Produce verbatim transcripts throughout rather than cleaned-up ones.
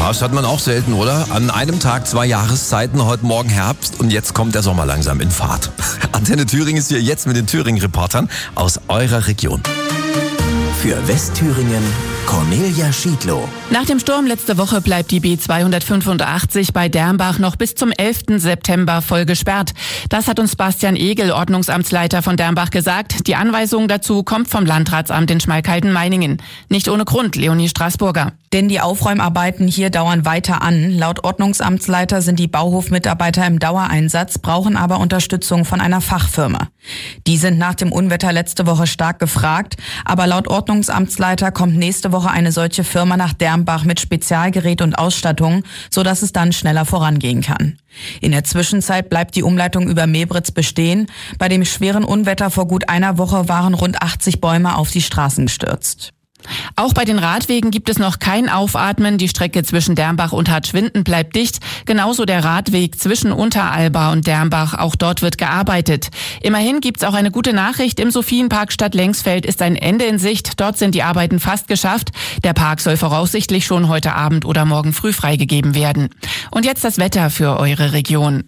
Ja, das hat man auch selten, oder? An einem Tag zwei Jahreszeiten, heute Morgen Herbst und jetzt kommt der Sommer langsam in Fahrt. Antenne Thüringen ist hier jetzt mit den Thüringen-Reportern aus eurer Region. Für Westthüringen Cornelia Schiedlow. Nach dem Sturm letzte Woche bleibt die B zweihundertfünfundachtzig bei Dermbach noch bis zum elften September voll gesperrt. Das hat uns Bastian Egel, Ordnungsamtsleiter von Dermbach, gesagt. Die Anweisung dazu kommt vom Landratsamt in Schmalkalden-Meiningen. Nicht ohne Grund, Leonie Straßburger. Denn die Aufräumarbeiten hier dauern weiter an. Laut Ordnungsamtsleiter sind die Bauhofmitarbeiter im Dauereinsatz, brauchen aber Unterstützung von einer Fachfirma. Die sind nach dem Unwetter letzte Woche stark gefragt, aber laut Ordnungsamtsleiter kommt nächste Woche eine solche Firma nach Dermbach mit Spezialgerät und Ausstattung, sodass es dann schneller vorangehen kann. In der Zwischenzeit bleibt die Umleitung über Mebritz bestehen. Bei dem schweren Unwetter vor gut einer Woche waren rund achtzig Bäume auf die Straßen gestürzt. Auch bei den Radwegen gibt es noch kein Aufatmen. Die Strecke zwischen Dermbach und Hartschwinden bleibt dicht. Genauso der Radweg zwischen Unteralba und Dermbach. Auch dort wird gearbeitet. Immerhin gibt's auch eine gute Nachricht. Im Sophienpark Stadt-Lengsfeld ist ein Ende in Sicht. Dort sind die Arbeiten fast geschafft. Der Park soll voraussichtlich schon heute Abend oder morgen früh freigegeben werden. Und jetzt das Wetter für eure Region.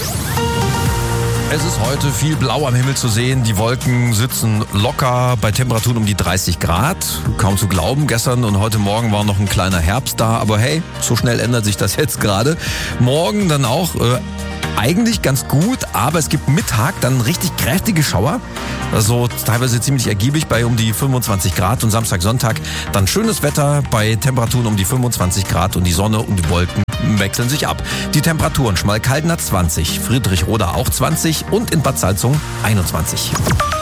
Es ist heute viel blau am Himmel zu sehen. Die Wolken sitzen locker bei Temperaturen um die dreißig Grad. Kaum zu glauben, gestern und heute Morgen war noch ein kleiner Herbst da. Aber hey, so schnell ändert sich das jetzt gerade. Morgen dann auch äh, eigentlich ganz gut, aber es gibt Mittag dann richtig kräftige Schauer. Also teilweise ziemlich ergiebig bei um die fünfundzwanzig Grad und Samstag, Sonntag dann schönes Wetter bei Temperaturen um die fünfundzwanzig Grad und die Sonne und die Wolken wechseln sich ab. Die Temperaturen: Schmalkalden hat zwanzig, Friedrichroda auch zwanzig und in Bad Salzung einundzwanzig.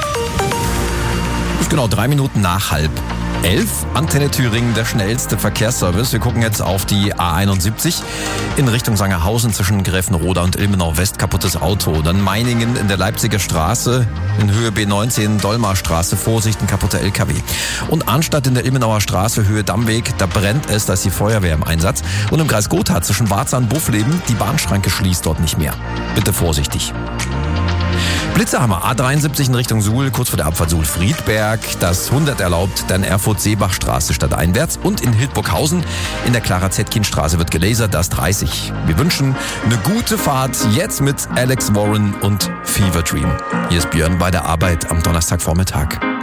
Ist genau drei Minuten nach halb elf. Antenne Thüringen, der schnellste Verkehrsservice. Wir gucken jetzt auf die A einundsiebzig in Richtung Sangerhausen zwischen Gräfenroda und Ilmenau West. Kaputtes Auto. Dann Meiningen in der Leipziger Straße in Höhe B neunzehn, Dolmarstraße. Vorsicht, ein kaputter L K W. Und Arnstadt in der Ilmenauer Straße, Höhe Dammweg. Da brennt es, da ist die Feuerwehr im Einsatz. Und im Kreis Gotha zwischen Barzahn und Buffleben, die Bahnschranke schließt dort nicht mehr. Bitte vorsichtig. Blitzerhammer, A dreiundsiebzig in Richtung Suhl, kurz vor der Abfahrt Suhl-Friedberg. Das hundert erlaubt, dann Erfurt-Seebachstraße stadteinwärts. Und in Hildburghausen in der Clara-Zetkin-Straße wird gelasert, da ist dreißig. Wir wünschen eine gute Fahrt jetzt mit Alex Warren und Fever Dream. Hier ist Björn bei der Arbeit am Donnerstagvormittag.